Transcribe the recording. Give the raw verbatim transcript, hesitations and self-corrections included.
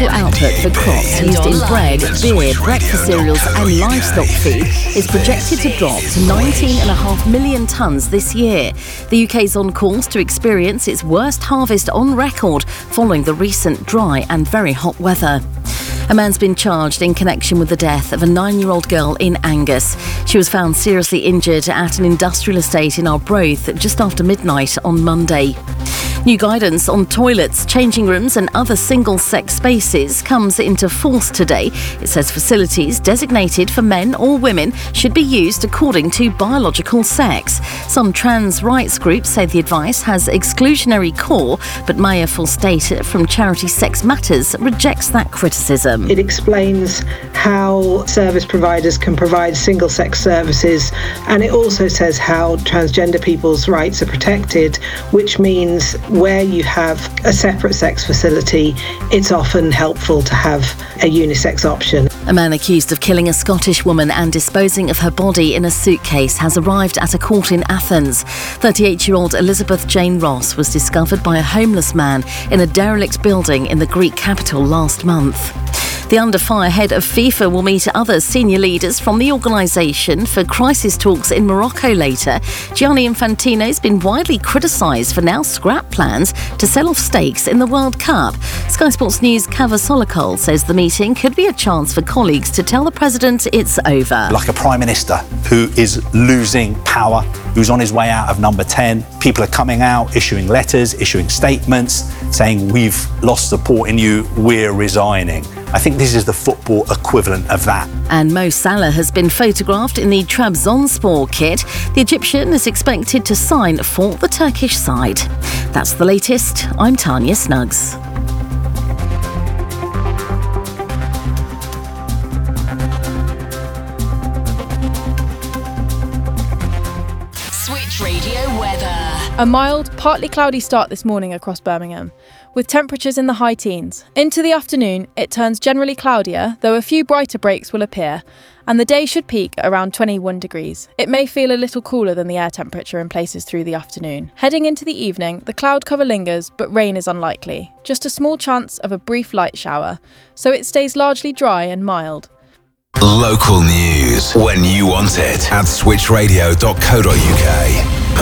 output for crops used in bread, beer, breakfast cereals and livestock feed is projected to drop to nineteen point five million tonnes this year. The U K is on course to experience its worst harvest on record following the recent dry and very hot weather. A man's been charged in connection with the death of a nine-year-old girl in Angus. She was found seriously injured at an industrial estate in Arbroath just after midnight on Monday. New guidance on toilets, changing rooms and other single-sex spaces comes into force today. It says facilities designated for men or women should be used according to biological sex. Some trans rights groups say the advice has exclusionary core, but Maya Fulstate from charity Sex Matters rejects that criticism. It explains how service providers can provide single-sex services, and it also says how transgender people's rights are protected, which means where you have a separate sex facility, it's often helpful to have a unisex option. A man accused of killing a Scottish woman and disposing of her body in a suitcase has arrived at a court in Athens. thirty-eight-year-old Elizabeth Jane Ross was discovered by a homeless man in a derelict building in the Greek capital last month. The under-fire head of FIFA will meet other senior leaders from the organisation for crisis talks in Morocco later. Gianni Infantino's been widely criticised for now scrap plans to sell off stakes in the World Cup. Sky Sports News' Kava Solokol says the meeting could be a chance for colleagues to tell the president it's over. Like a prime minister who is losing power, who's on his way out of number ten. People are coming out, issuing letters, issuing statements, saying we've lost support in you, we're resigning. I think this is the football equivalent of that. And Mo Salah has been photographed in the Trabzonspor kit. The Egyptian is expected to sign for the Turkish side. That's the latest. I'm Tanya Snuggs. Switch Radio weather. A mild, partly cloudy start this morning across Birmingham, with temperatures in the high teens. Into the afternoon, it turns generally cloudier, though a few brighter breaks will appear, and the day should peak around twenty-one degrees. It may feel a little cooler than the air temperature in places through the afternoon. Heading into the evening, the cloud cover lingers, but rain is unlikely. Just a small chance of a brief light shower, so it stays largely dry and mild. Local news when you want it at switch radio dot co dot uk.